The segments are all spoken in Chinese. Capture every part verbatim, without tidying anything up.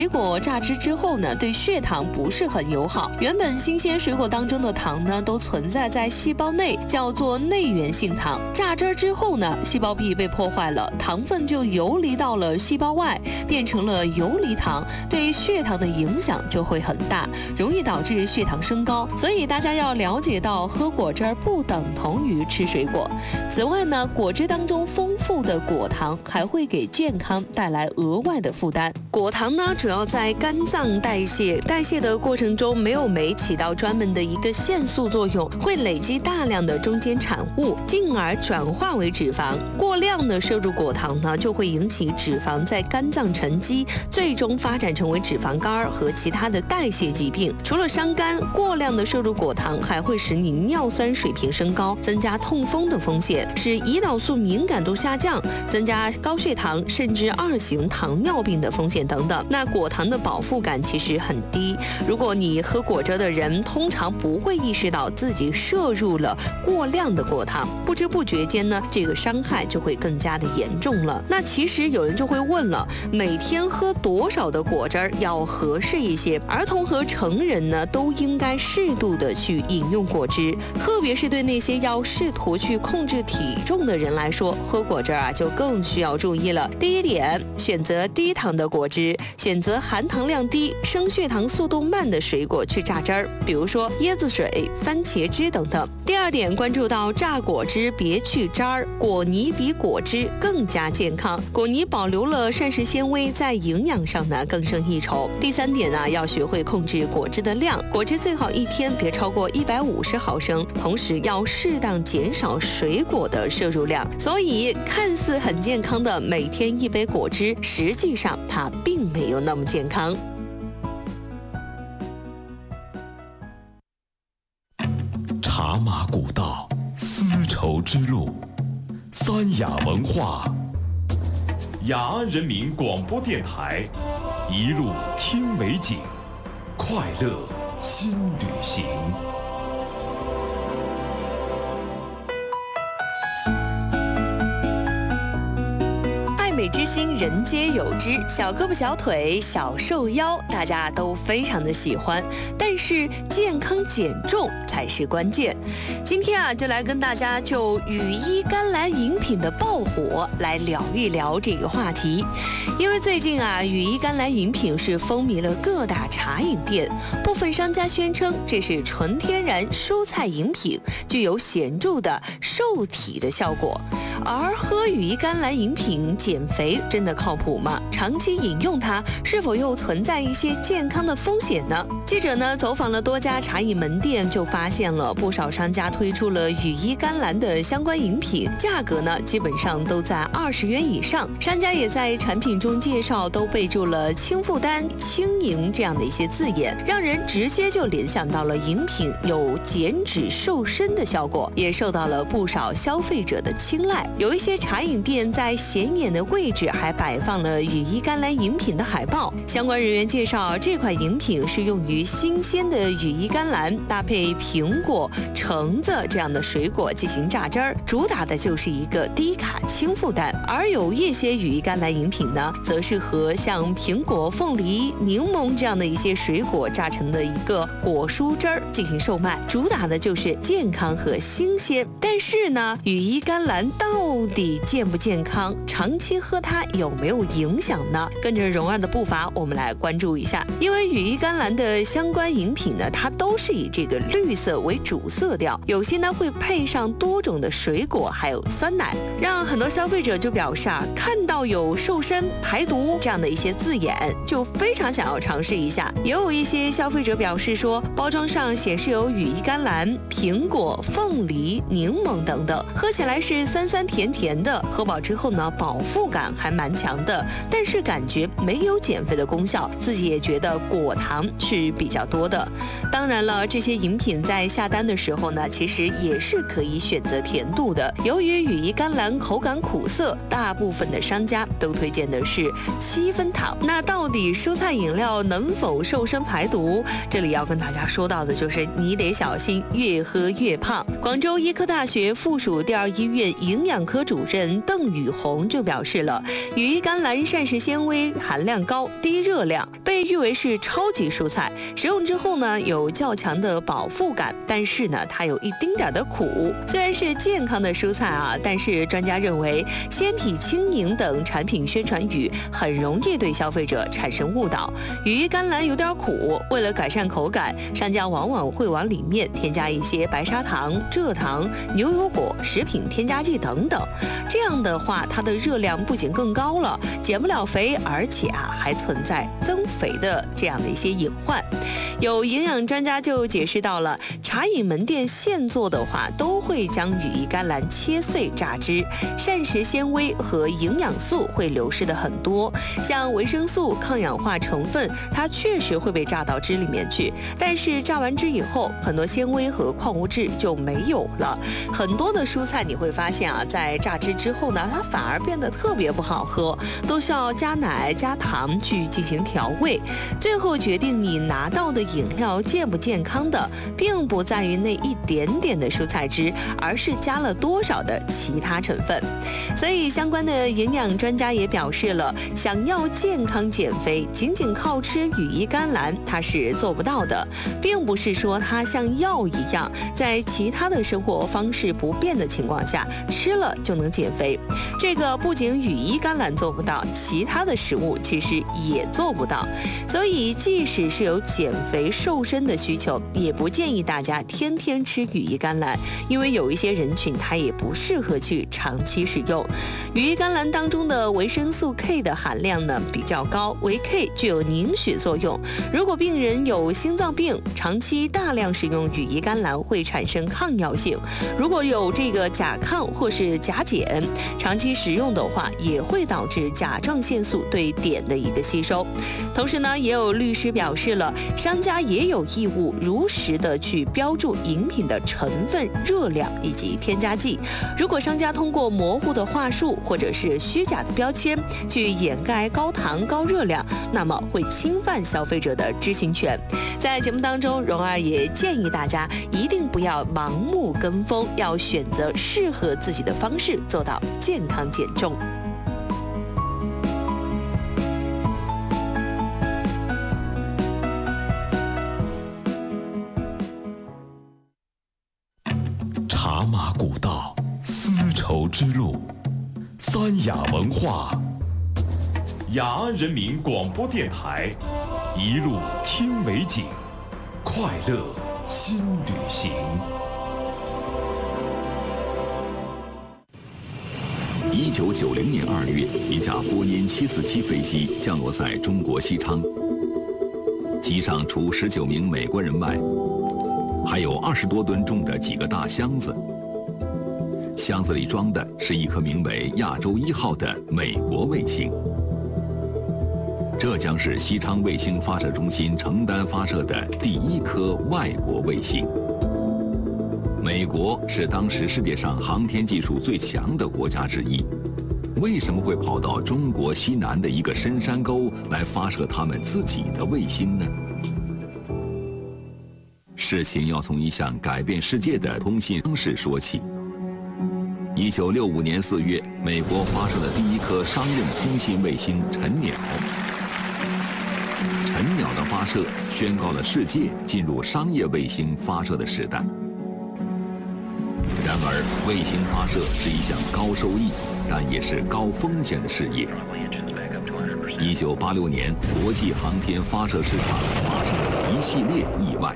水果榨汁之后呢，对血糖不是很友好。原本新鲜水果当中的糖呢，都存在在细胞内，叫做内源性糖。榨汁之后呢，细胞壁被破坏了，糖分就游离到了细胞外，变成了游离糖，对血糖的影响就会很大，容易导致血糖升高。所以大家要了解到，喝果汁不等同于吃水果。此外呢，果汁当中丰富的果糖还会给健康带来额外的负担。果糖呢，主要在肝脏代谢，代谢的过程中没有酶起到专门的一个限速作用，会累积大量的中间产物，进而转化为脂肪。过量的摄入果糖呢，就会引起脂肪在肝脏沉积，最终发展成为脂肪肝和其他的代谢疾病。除了伤肝，过量的摄入果糖还会使你尿酸水平升高，增加痛风的风险，使胰岛素敏感度下降，增加高血糖甚至二型糖尿病的风险等等。那果糖的饱腹感其实很低，如果你喝果汁的人，通常不会意识到自己摄入了过量的果糖，不知不觉间呢，这个伤害就会更加的严重了。那其实有人就会问了，每天喝多少的果汁要合适一些？儿童和成人呢，都应该适度的去饮用果汁，特别是对那些要试图去控制体重的人来说，喝果汁啊就更需要注意了。第一点，选择低糖的果汁，选择含糖量低、升血糖速度慢的水果去榨汁儿，比如说椰子水、番茄汁等等。第二点，关注到榨果汁别去渣儿，果泥比果汁更加健康。果泥保留了膳食纤维，在营养上呢更胜一筹。第三点呢，要学会控制果汁的量，果汁最好一天别超过一百五十毫升，同时要适当减少水果的摄入量。所以看似很健康的每天一杯果汁，实际上它并没有那么健康。 茶马古道，丝绸之路，三雅文化，雅安人民广播电台，一路听美景，快乐新旅行。 美之心，人皆有之，小胳膊小腿小瘦腰，大家都非常的喜欢，但是健康减重才是关键。今天啊，就来跟大家就羽衣甘蓝饮品的爆火来聊一聊这个话题。因为最近啊，羽衣甘蓝饮品是风靡了各大茶饮店，部分商家宣称这是纯天然蔬菜饮品，具有显著的瘦体的效果。而喝羽衣甘蓝饮品减肥真的靠谱吗？长期饮用它是否又存在一些健康的风险呢？记者呢走访了多家茶饮门店，就发现了不少商家推出了羽衣甘蓝的相关饮品，价格呢基本上都在二十元以上。商家也在产品中介绍都备注了轻负担、轻盈这样的一些字眼，让人直接就联想到了饮品有减脂瘦身的效果，也受到了不少消费者的青睐。有一些茶饮店在显眼的位置还摆放了羽衣甘蓝饮品的海报。相关人员介绍，这款饮品是用于新鲜的羽衣甘蓝搭配苹果、橙子这样的水果进行榨汁儿，主打的就是一个低卡轻负担。而有一些羽衣甘蓝饮品呢，则是和像苹果、凤梨、柠檬这样的一些水果榨成的一个果蔬汁儿进行售卖，主打的就是健康和新鲜。但是呢，羽衣甘蓝到底健不健康？长期喝它有没有影响呢？跟着蓉儿的步伐，我们来关注一下。因为羽衣甘蓝的相关饮品呢，它都是以这个绿色为主色调，有些呢会配上多种的水果，还有酸奶，让很多消费者就表示啊，看到有瘦身、排毒这样的一些字眼，就非常想要尝试一下。也有一些消费者表示说，包装上显示有羽衣甘蓝、苹果、凤梨、柠檬等等，喝起来是酸酸甜甜的，喝饱之后呢，饱腹感还蛮强的，但是感觉没有减肥的功效，自己也觉得果糖是比较多的。当然了，这些饮品在下单的时候呢，其实也是可以选择甜度的。由于羽衣甘蓝口感苦涩，大部分的商家都推荐的是七分糖。那到底蔬菜饮料能否瘦身排毒？这里要跟大家说到的就是你得小心越喝越胖。广州医科大学附属第二医院营养科主任邓宇红就表示了， 了，羽衣甘蓝膳食纤维含量高、低热量，被誉为是超级蔬菜。食用之后呢，有较强的饱腹感，但是呢，它有一丁点的苦。虽然是健康的蔬菜啊，但是专家认为纤体轻盈等产品宣传语很容易对消费者产生误导。羽衣甘蓝有点苦，为了改善口感，商家往往会往里面添加一些白砂糖、蔗糖、牛油果、食品添加剂等等。这样的话，它的热量不仅更高了，减不了肥，而且啊还存在增肥的这样的一些隐患。有营养专家就解释到了，茶饮门店现做的话，都会将羽衣甘蓝切碎榨汁，膳食纤维和营养素会流失的很多。像维生素、抗氧化成分，它确实会被榨到汁里面去，但是榨完汁以后，很多纤维和矿物质就没有了。很多的蔬菜你会发现啊，在榨汁之后呢，它反而变得特别不好喝，都需要加奶、加糖去进行调味。最后决定你拿到的饮料健不健康的，并不在于那一点点的蔬菜汁，而是加了多少的其他成分。所以相关的营养专家也表示了，想要健康减肥，仅仅靠吃羽衣甘蓝它是做不到的，并不是说它像药一样，在其他的生活方式不变的情况下吃了就能减肥。这个不仅羽衣甘蓝做不到，其他的食物其实也做不到。所以即使是有减肥瘦身的需求，也不建议大家天天吃羽衣甘蓝，因为有一些人群它也不适合去长期使用。羽衣甘蓝当中的维生素 K 的含量呢比较高，维 K 具有凝血作用。如果病人有心脏病，长期大量使用羽衣甘蓝会产生抗药性。如果有这个甲亢或是甲减，长期食用的话，也会导致甲状腺素对碘的一个吸收。同时呢，也有律师表示了，商家也有义务如实的去标注饮品的成分、热量以及添加剂。如果商家通过模糊的话术或者是虚假的标签去掩盖高糖高热量，那么会侵犯消费者的知情权。在节目当中，蓉儿也建议大家一定不要盲目跟风，要选择适合自己的方式，做到健康减重。 茶马古道，丝绸之路，三雅文化，雅安人民广播电台，一路听美景，快乐新旅行。 一九九零年二月，一架波音七四七飞机降落在中国西昌，机上除十九名美国人外，还有二十多吨重的几个大箱子，箱子里装的是一颗名为亚洲一号的美国卫星。这将是西昌卫星发射中心承担发射的第一颗外国卫星。美国是当时世界上航天技术最强的国家之一，为什么会跑到中国西南的一个深山沟来发射他们自己的卫星呢？事情要从一项改变世界的通信方式说起。一九六五年四月，美国发射了第一颗商用通信卫星晨鸟。晨鸟的发射宣告了世界进入商业卫星发射的时代。然而，卫星发射是一项高收益，但也是高风险的事业。一九八六年，国际航天发射市场发生了一系列意外。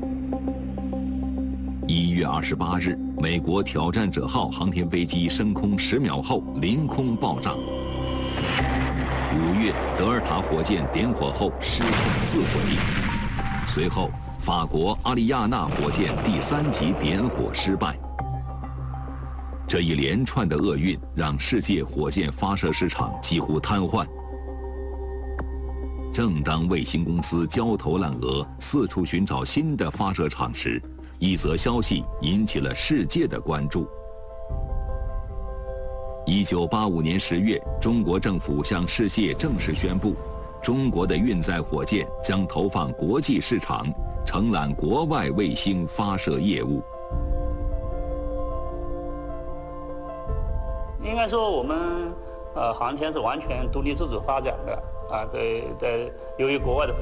一月二十八日，美国挑战者号航天飞机升空十秒后凌空爆炸。五月，德尔塔火箭点火后失控自毁。随后，法国阿里亚纳火箭第三级点火失败。这一连串的厄运让世界火箭发射市场几乎瘫痪。正当卫星公司焦头烂额，四处寻找新的发射场时，一则消息引起了世界的关注。一九八五年十月，中国政府向世界正式宣布，中国的运载火箭将投放国际市场，承揽国外卫星发射业务。 应该说，我们呃，航天是完全独立自主发展的啊。对对，由于国外的